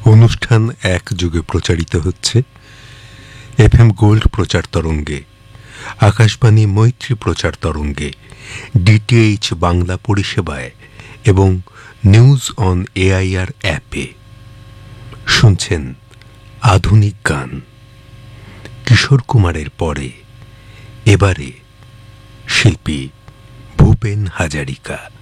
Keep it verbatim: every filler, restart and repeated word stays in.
অনুষ্ঠান এক যুগে প্রচারিত হচ্ছে এফএম গোল্ড প্রচার তরঙ্গে, আকাশবাণী মৈত্রী প্রচার তরঙ্গে, ডিটিএইচ বাংলা পরিষেবায় এবং নিউজ অন এআইআর অ্যাপে। শুনছেন আধুনিক গান। কিশোর কুমারের পরে এবারে শিল্পী ভূপেন হাজারিকা।